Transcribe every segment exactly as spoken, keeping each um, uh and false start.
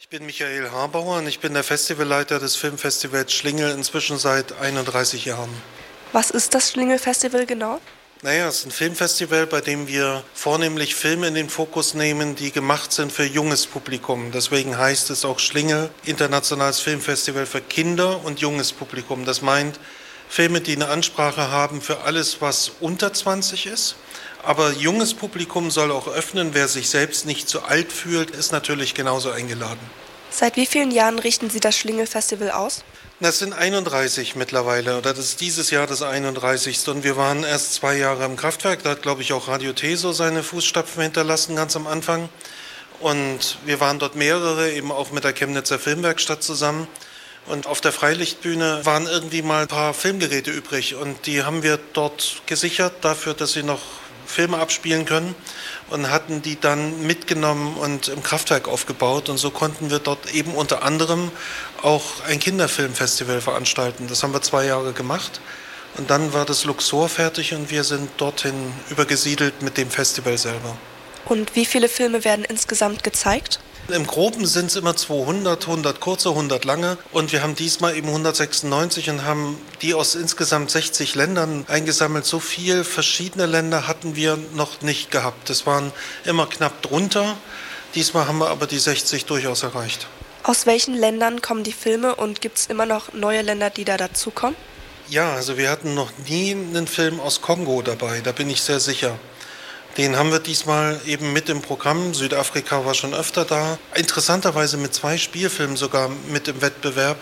Ich bin Michael Harbauer und ich bin der Festivalleiter des Filmfestivals Schlingel inzwischen seit einunddreißig Jahren. Was ist das Schlingel-Festival genau? Naja, es ist ein Filmfestival, bei dem wir vornehmlich Filme in den Fokus nehmen, die gemacht sind für junges Publikum. Deswegen heißt es auch Schlingel, Internationales Filmfestival für Kinder und junges Publikum. Das meint Filme, die eine Ansprache haben für alles, was unter zwanzig ist. Aber junges Publikum soll auch öffnen. Wer sich selbst nicht zu alt fühlt, ist natürlich genauso eingeladen. Seit wie vielen Jahren richten Sie das Schlingel-Festival aus? Das sind einunddreißig mittlerweile, oder das ist dieses Jahr das einunddreißigste. Und wir waren erst zwei Jahre im Kraftwerk, da hat, glaube ich, auch Radio Teso seine Fußstapfen hinterlassen, ganz am Anfang. Und wir waren dort mehrere, eben auch mit der Chemnitzer Filmwerkstatt zusammen. Und auf der Freilichtbühne waren irgendwie mal ein paar Filmgeräte übrig. Und die haben wir dort gesichert dafür, dass sie noch Filme abspielen können, und hatten die dann mitgenommen und im Kraftwerk aufgebaut. Und so konnten wir dort eben unter anderem auch ein Kinderfilmfestival veranstalten. Das haben wir zwei Jahre gemacht. Und dann war das Luxor fertig und wir sind dorthin übergesiedelt mit dem Festival selber. Und wie viele Filme werden insgesamt gezeigt? Im Groben sind es immer zweihundert, hundert kurze, hundert lange. Und wir haben diesmal eben hundertsechsundneunzig und haben die aus insgesamt sechzig Ländern eingesammelt. So viel verschiedene Länder hatten wir noch nicht gehabt. Das waren immer knapp drunter. Diesmal haben wir aber die sechzig durchaus erreicht. Aus welchen Ländern kommen die Filme und gibt es immer noch neue Länder, die da dazukommen? Ja, also wir hatten noch nie einen Film aus Kongo dabei, da bin ich sehr sicher. Den haben wir diesmal eben mit im Programm. Südafrika war schon öfter da. Interessanterweise mit zwei Spielfilmen sogar mit im Wettbewerb.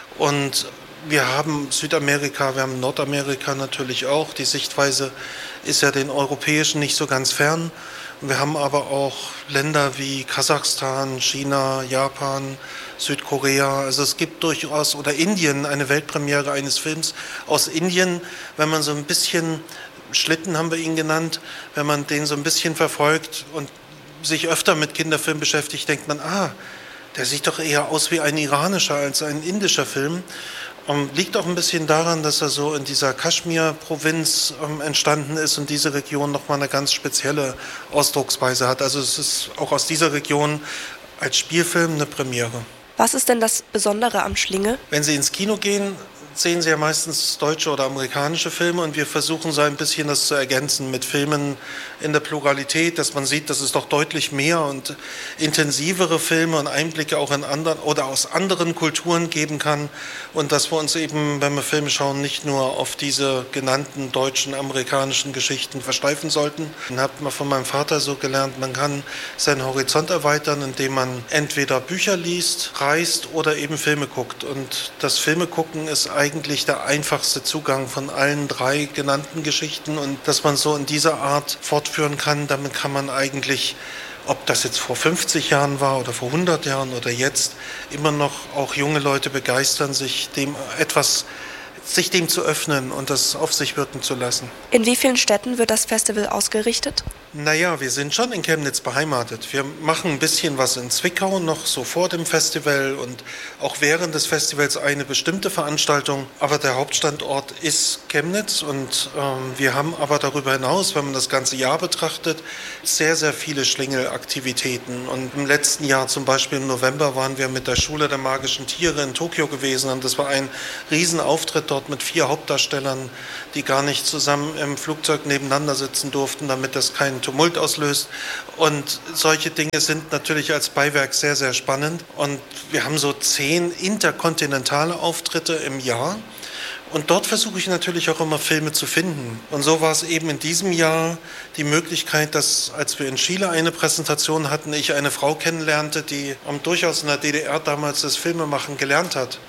Und wir haben Südamerika, wir haben Nordamerika natürlich auch. Die Sichtweise ist ja den europäischen nicht so ganz fern. Wir haben aber auch Länder wie Kasachstan, China, Japan, Südkorea. Also es gibt durchaus, oder Indien, eine Weltpremiere eines Films aus Indien, wenn man so ein bisschen Schlitten haben wir ihn genannt, wenn man den so ein bisschen verfolgt und sich öfter mit Kinderfilmen beschäftigt, denkt man, ah, der sieht doch eher aus wie ein iranischer als ein indischer Film. Um, liegt auch ein bisschen daran, dass er so in dieser Kaschmir-Provinz um, entstanden ist und diese Region nochmal eine ganz spezielle Ausdrucksweise hat. Also es ist auch aus dieser Region als Spielfilm eine Premiere. Was ist denn das Besondere am Schlingel? Wenn Sie ins Kino gehen, sehen Sie ja meistens deutsche oder amerikanische Filme und wir versuchen so ein bisschen das zu ergänzen mit Filmen in der Pluralität, dass man sieht, dass es doch deutlich mehr und intensivere Filme und Einblicke auch in anderen oder aus anderen Kulturen geben kann und dass wir uns eben, wenn wir Filme schauen, nicht nur auf diese genannten deutschen, amerikanischen Geschichten versteifen sollten. Dann hat man von meinem Vater so gelernt, man kann seinen Horizont erweitern, indem man entweder Bücher liest, reist oder eben Filme guckt. Und das Filme gucken ist eigentlich eigentlich der einfachste Zugang von allen drei genannten Geschichten und dass man so in dieser Art fortführen kann, damit kann man eigentlich, ob das jetzt vor fünfzig Jahren war oder vor hundert Jahren oder jetzt, immer noch auch junge Leute begeistern, sich dem etwas sich dem zu öffnen und das auf sich wirken zu lassen. In wie vielen Städten wird das Festival ausgerichtet? Naja, wir sind schon in Chemnitz beheimatet. Wir machen ein bisschen was in Zwickau noch so vor dem Festival und auch während des Festivals eine bestimmte Veranstaltung. Aber der Hauptstandort ist Chemnitz und ähm, wir haben aber darüber hinaus, wenn man das ganze Jahr betrachtet, sehr, sehr viele Schlingelaktivitäten. Und im letzten Jahr zum Beispiel im November waren wir mit der Schule der magischen Tiere in Tokio gewesen und das war ein Riesenauftritt dort mit vier Hauptdarstellern, die gar nicht zusammen im Flugzeug nebeneinander sitzen durften, damit das keinen Tumult auslöst. Und solche Dinge sind natürlich als Beiwerk sehr, sehr spannend. Und wir haben so zehn interkontinentale Auftritte im Jahr. Und dort versuche ich natürlich auch immer Filme zu finden. Und so war es eben in diesem Jahr die Möglichkeit, dass, als wir in Chile eine Präsentation hatten, ich eine Frau kennenlernte, die um, durchaus in der D D R damals das Filmemachen gelernt hat.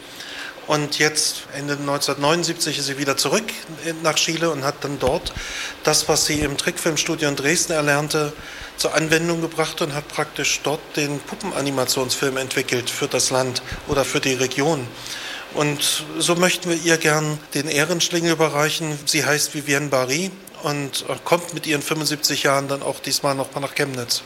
Und jetzt, Ende neunzehnhundertneunundsiebzig, ist sie wieder zurück nach Chile und hat dann dort das, was sie im Trickfilmstudio in Dresden erlernte, zur Anwendung gebracht und hat praktisch dort den Puppenanimationsfilm entwickelt für das Land oder für die Region. Und so möchten wir ihr gern den Ehrenschlingel überreichen. Sie heißt Vivienne Barry und kommt mit ihren fünfundsiebzig Jahren dann auch diesmal noch mal nach Chemnitz.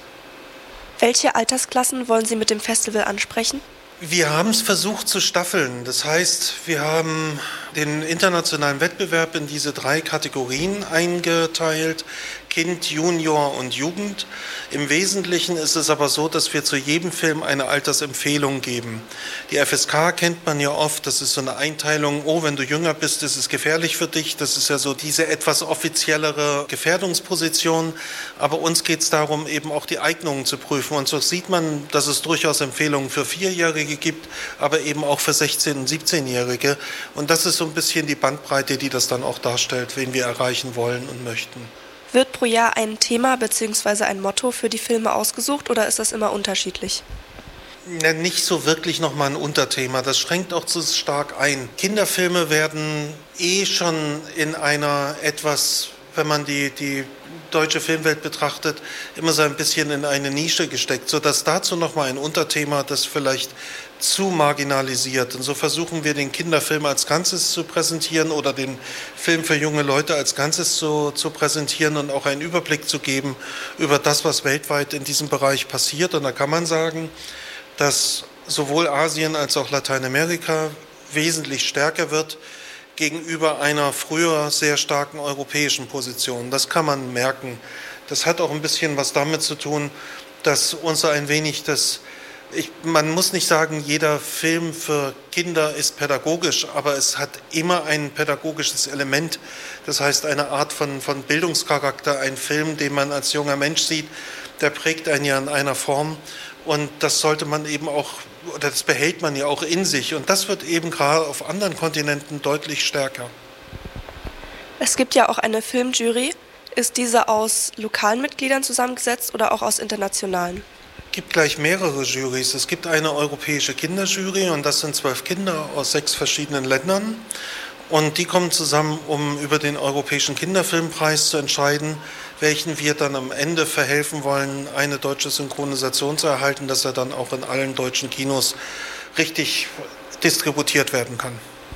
Welche Altersklassen wollen Sie mit dem Festival ansprechen? Wir haben es versucht zu staffeln. Das heißt, wir haben den internationalen Wettbewerb in diese drei Kategorien eingeteilt: Kind, Junior und Jugend. Im Wesentlichen ist es aber so, dass wir zu jedem Film eine Altersempfehlung geben. Die F S K kennt man ja oft, das ist so eine Einteilung: oh, wenn du jünger bist, ist es gefährlich für dich. Das ist ja so diese etwas offiziellere Gefährdungsposition. Aber uns geht es darum, eben auch die Eignungen zu prüfen. Und so sieht man, dass es durchaus Empfehlungen für Vierjährige gibt, aber eben auch für sechzehn- und siebzehnjährige. Und das ist so ein bisschen die Bandbreite, die das dann auch darstellt, wen wir erreichen wollen und möchten. Wird pro Jahr ein Thema bzw. ein Motto für die Filme ausgesucht oder ist das immer unterschiedlich? Ja, nicht so wirklich nochmal ein Unterthema. Das schränkt auch zu stark ein. Kinderfilme werden eh schon in einer etwas, wenn man die, die deutsche Filmwelt betrachtet, immer so ein bisschen in eine Nische gesteckt, sodass dazu nochmal ein Unterthema, das vielleicht zu marginalisiert. Und so versuchen wir, den Kinderfilm als Ganzes zu präsentieren oder den Film für junge Leute als Ganzes zu, zu präsentieren und auch einen Überblick zu geben über das, was weltweit in diesem Bereich passiert. Und da kann man sagen, dass sowohl Asien als auch Lateinamerika wesentlich stärker wird gegenüber einer früher sehr starken europäischen Position. Das kann man merken. Das hat auch ein bisschen was damit zu tun, dass uns ein wenig das, ich, man muss nicht sagen, jeder Film für Kinder ist pädagogisch, aber es hat immer ein pädagogisches Element. Das heißt, eine Art von, von Bildungscharakter, ein Film, den man als junger Mensch sieht, der prägt einen ja in einer Form. Und das sollte man eben auch, oder das behält man ja auch in sich. Und das wird eben gerade auf anderen Kontinenten deutlich stärker. Es gibt ja auch eine Filmjury. Ist diese aus lokalen Mitgliedern zusammengesetzt oder auch aus internationalen? Es gibt gleich mehrere Jurys. Es gibt eine europäische Kinderjury und das sind zwölf Kinder aus sechs verschiedenen Ländern. Und die kommen zusammen, um über den Europäischen Kinderfilmpreis zu entscheiden, welchen wir dann am Ende verhelfen wollen, eine deutsche Synchronisation zu erhalten, dass er dann auch in allen deutschen Kinos richtig distributiert werden kann.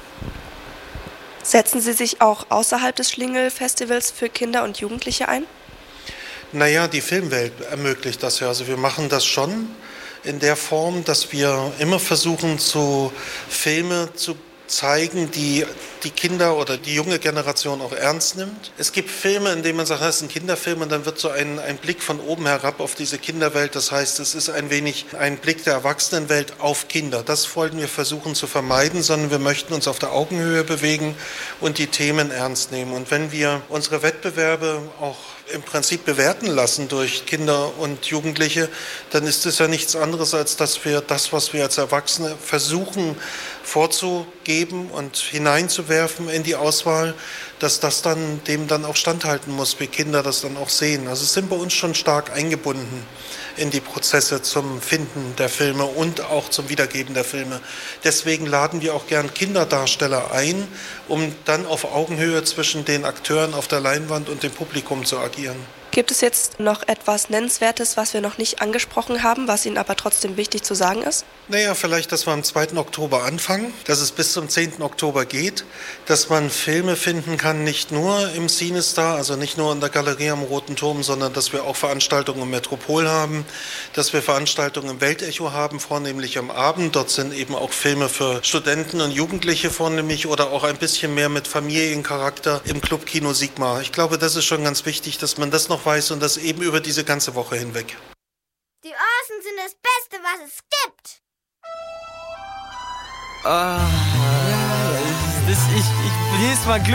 Setzen Sie sich auch außerhalb des Schlingel-Festivals für Kinder und Jugendliche ein? Naja, die Filmwelt ermöglicht das ja. Also wir machen das schon in der Form, dass wir immer versuchen, so Filme zu zeigen, die die Kinder oder die junge Generation auch ernst nimmt. Es gibt Filme, in denen man sagt, das ist ein Kinderfilm und dann wird so ein, ein Blick von oben herab auf diese Kinderwelt. Das heißt, es ist ein wenig ein Blick der Erwachsenenwelt auf Kinder. Das wollten wir versuchen zu vermeiden, sondern wir möchten uns auf der Augenhöhe bewegen und die Themen ernst nehmen. Und wenn wir unsere Wettbewerbe auch im Prinzip bewerten lassen durch Kinder und Jugendliche, dann ist es ja nichts anderes, als dass wir das, was wir als Erwachsene versuchen vorzugeben und hineinzuwerfen in die Auswahl, dass das dann dem dann auch standhalten muss, wie Kinder das dann auch sehen. Also es sind bei uns schon stark eingebunden in die Prozesse zum Finden der Filme und auch zum Wiedergeben der Filme. Deswegen laden wir auch gern Kinderdarsteller ein, um dann auf Augenhöhe zwischen den Akteuren auf der Leinwand und dem Publikum zu agieren. Gibt es jetzt noch etwas Nennenswertes, was wir noch nicht angesprochen haben, was Ihnen aber trotzdem wichtig zu sagen ist? Naja, vielleicht, dass wir am zweiten Oktober anfangen, dass es bis zum zehnten Oktober geht, dass man Filme finden kann, nicht nur im CineStar, also nicht nur in der Galerie am Roten Turm, sondern dass wir auch Veranstaltungen im Metropol haben, dass wir Veranstaltungen im Weltecho haben, vornehmlich am Abend. Dort sind eben auch Filme für Studenten und Jugendliche vornehmlich oder auch ein bisschen mehr mit Familiencharakter im Club Kino Sigma. Ich glaube, das ist schon ganz wichtig, dass man das noch weiß und das eben über diese ganze Woche hinweg. Die Ohren sind das Beste, was es gibt. Ah, das, ich, ich, jedes Mal Glück.